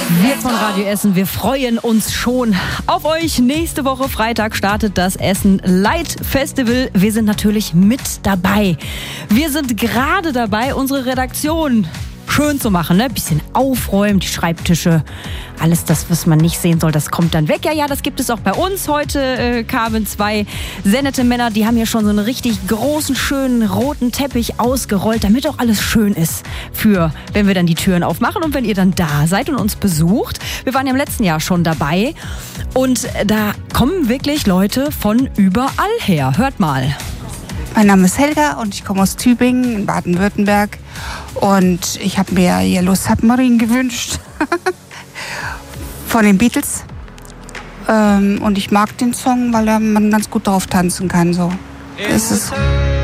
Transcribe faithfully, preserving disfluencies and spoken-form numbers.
Wir von Radio Essen, wir freuen uns schon auf euch. Nächste Woche Freitag startet das Essen Light Festival. Wir sind natürlich mit dabei. Wir sind gerade dabei, unsere Redaktion schön zu machen, ne? Bisschen aufräumen, die Schreibtische, alles das, was man nicht sehen soll, das kommt dann weg. Ja, ja, das gibt es auch bei uns. Heute äh, kamen zwei sehr nette Männer, die haben hier schon so einen richtig großen, schönen roten Teppich ausgerollt, damit auch alles schön ist für, wenn wir dann die Türen aufmachen und wenn ihr dann da seid und uns besucht. Wir waren ja im letzten Jahr schon dabei und da kommen wirklich Leute von überall her. Hört mal. Mein Name ist Helga und ich komme aus Tübingen in Baden-Württemberg und ich habe mir Yellow Submarine gewünscht von den Beatles ähm, und ich mag den Song, weil man ganz gut drauf tanzen kann. So. Es ist